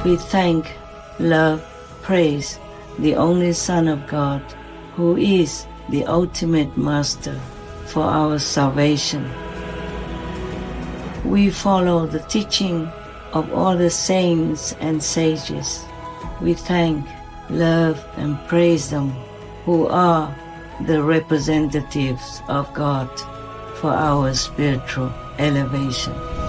We thank, love, praise the only Son of God, who is the ultimate Master for our salvation. We follow the teaching of all the saints and sages. We thank, love, and praise them, who are the representatives of God for our spiritual elevation.